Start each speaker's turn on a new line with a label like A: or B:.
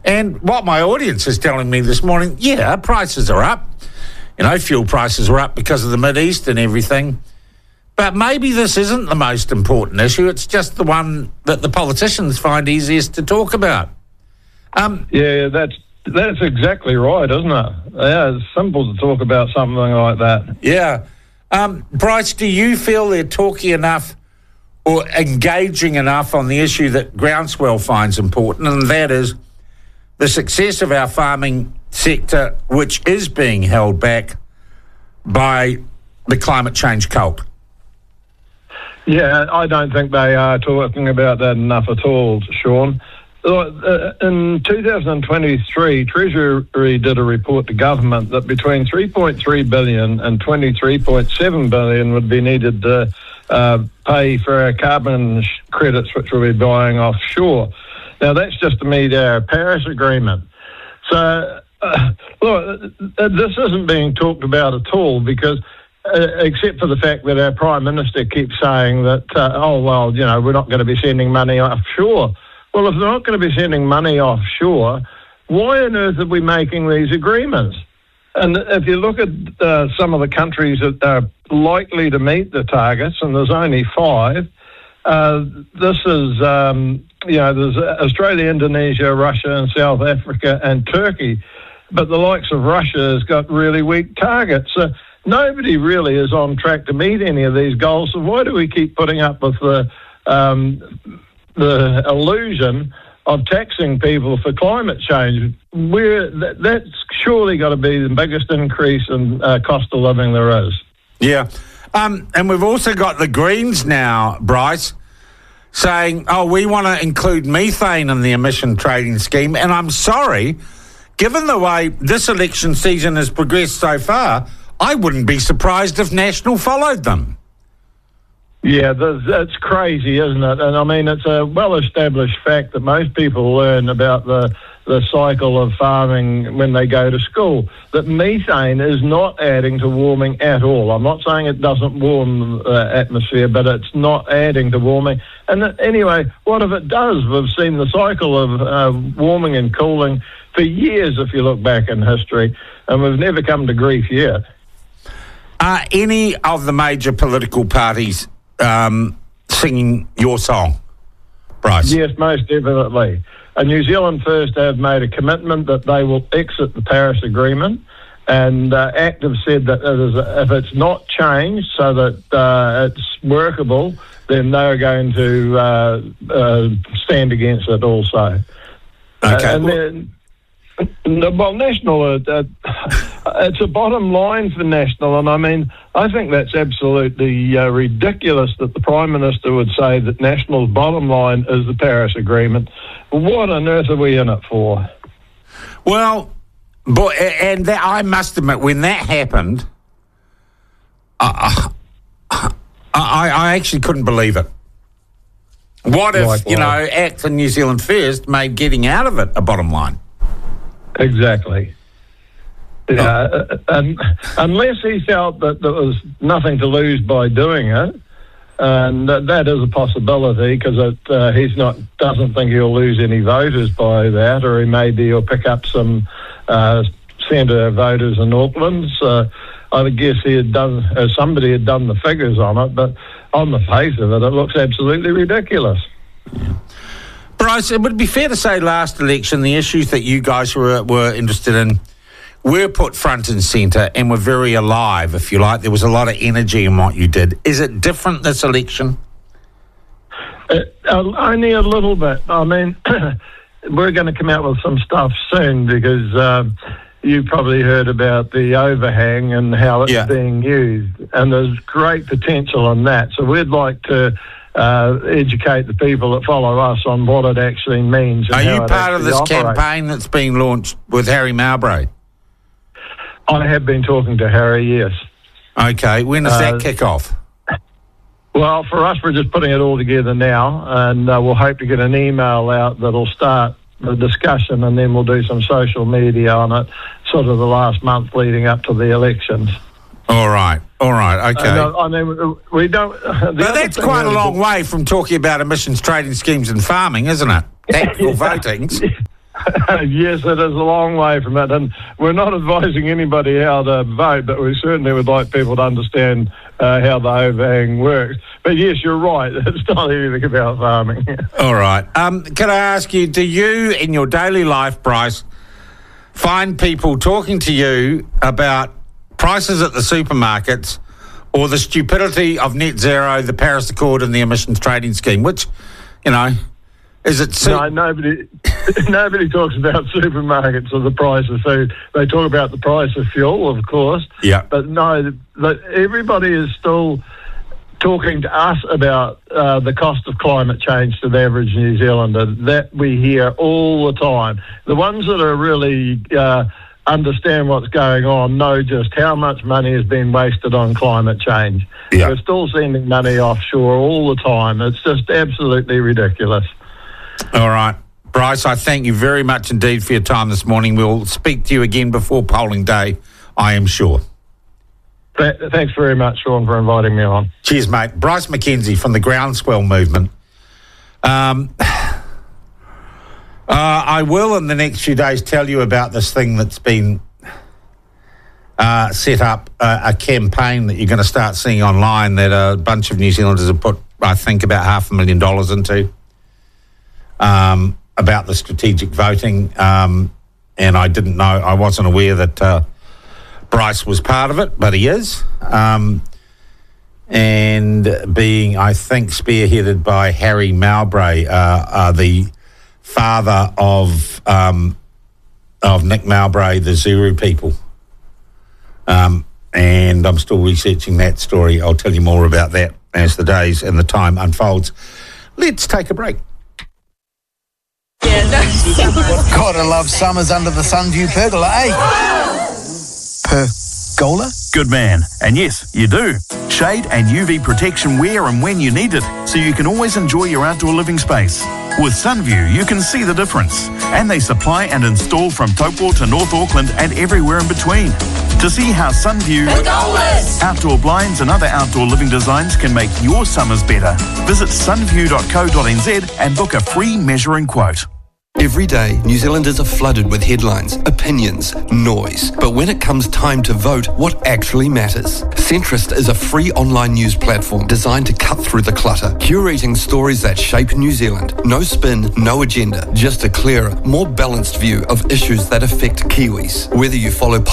A: And what my audience is telling me this morning, yeah, prices are up. Fuel prices are up because of the Mideast and everything. But maybe this isn't the most important issue. It's just the one that the politicians find easiest to talk about.
B: Yeah, that's exactly right, isn't it? Yeah, it's simple to talk about something like that.
A: Yeah. Bryce, do you feel they're talking enough or engaging enough on the issue that Groundswell finds important, and that is the success of our farming sector, which is being held back by the climate change cult?
B: Yeah, I don't think they are talking about that enough at all, Sean. In 2023, Treasury did a report to government that between 3.3 billion and 23.7 billion would be needed to pay for our carbon credits, which we'll be buying offshore. Now, that's just to meet our Paris Agreement. So, look, this isn't being talked about at all because except for the fact that our Prime Minister keeps saying that, we're not going to be sending money offshore. Well, if they're not going to be sending money offshore, why on earth are we making these agreements? And if you look at some of the countries that are likely to meet the targets, and there's only 5, this is, there's Australia, Indonesia, Russia, and South Africa, and Turkey. But the likes of Russia has got really weak targets. So nobody really is on track to meet any of these goals. So why do we keep putting up with the illusion of taxing people for climate change? That's surely got to be the biggest increase in cost of living there is.
A: Yeah. And we've also got the Greens now, Bryce, saying, we want to include methane in the emission trading scheme. And I'm sorry, given the way this election season has progressed so far, I wouldn't be surprised if National followed them.
B: Yeah, that's crazy, isn't it? And I mean, it's a well-established fact that most people learn about the cycle of farming when they go to school, that methane is not adding to warming at all. I'm not saying it doesn't warm the atmosphere, but it's not adding to warming. And anyway, what if it does? We've seen the cycle of warming and cooling for years, if you look back in history, and we've never come to grief yet.
A: Are any of the major political parties singing your song, Bryce?
B: Yes, most definitely. New Zealand First have made a commitment that they will exit the Paris Agreement, and ACT have said that if it's not changed so that it's workable, then they're going to stand against it also.
A: Okay.
B: National, it's a bottom line for National, and I mean, I think that's absolutely ridiculous that the Prime Minister would say that National's bottom line is the Paris Agreement. What on earth are we in it for?
A: Well, I must admit, when that happened, I actually couldn't believe it. What if, ACT and New Zealand First made getting out of it a bottom line?
B: Exactly. Yeah, unless he felt that there was nothing to lose by doing it, and that is a possibility because he doesn't think he'll lose any voters by that, or he'll pick up some centre voters in Auckland. So I guess somebody had done the figures on it, but on the face of it, it looks absolutely ridiculous.
A: Yeah. Bryce, it would be fair to say last election, the issues that you guys were interested in were put front and centre and were very alive, if you like. There was a lot of energy in what you did. Is it different this election?
B: Only a little bit. I mean, we're going to come out with some stuff soon because you've probably heard about the overhang and how it's being used. And there's great potential in that. So we'd like to educate the people that follow us on what it actually means.
A: Are you part of this campaign that's being launched with Harry Mowbray?
B: I have been talking to Harry, yes.
A: Okay, when does that kick off?
B: Well, for us, we're just putting it all together now, and we'll hope to get an email out that'll start the discussion, and then we'll do some social media on it, sort of the last month leading up to the elections.
A: All right, okay.
B: I mean, we don't...
A: But that's quite a long way from talking about emissions trading schemes and farming, isn't it? Tactical voting.
B: Yes, it is a long way from it, and we're not advising anybody how to vote, but we certainly would like people to understand how the overhang works. But yes, you're right, it's not anything about farming.
A: All right. Can I ask you, do you, in your daily life, Bryce, find people talking to you about prices at the supermarkets or the stupidity of net zero, the Paris Accord and the emissions trading scheme, which, is it...
B: No, nobody talks about supermarkets or the price of food. They talk about the price of fuel, of course.
A: Yeah.
B: But no, everybody is still talking to us about the cost of climate change to the average New Zealander. That we hear all the time. The ones that are really understand what's going on know just how much money has been wasted on climate change.
A: Yeah.
B: We're still sending money offshore all the time. It's just absolutely ridiculous.
A: All right. Bryce, I thank you very much indeed for your time this morning. We'll speak to you again before polling day, I am sure.
B: Thanks very much, Sean, for inviting me on.
A: Cheers, mate. Bryce McKenzie from the Groundswell Movement. I will, in the next few days, tell you about this thing that's been set up, a campaign that you're going to start seeing online that a bunch of New Zealanders have put, I think, about $500,000 into, about the strategic voting. And I didn't know, I wasn't aware that Bryce was part of it, but he is. And being, I think, spearheaded by Harry Mowbray, the father of Nick Mowbray, the Zuru people. And I'm still researching that story. I'll tell you more about that as the days and the time unfolds. Let's take a break.
C: Gotta love summers under the Sunview pergola, eh? Pergola?
D: Good man. And yes, you do. Shade and UV protection where and when you need it, so you can always enjoy your outdoor living space. With Sunview, you can see the difference. And they supply and install from Taupo to North Auckland and everywhere in between. To see how Sunview outdoor blinds and other outdoor living designs can make your summers better, visit sunview.co.nz and book a free measuring quote.
E: Every day, New Zealanders are flooded with headlines, opinions, noise. But when it comes time to vote, what actually matters? Centrist is a free online news platform designed to cut through the clutter, curating stories that shape New Zealand. No spin, no agenda, just a clearer, more balanced view of issues that affect Kiwis. Whether you follow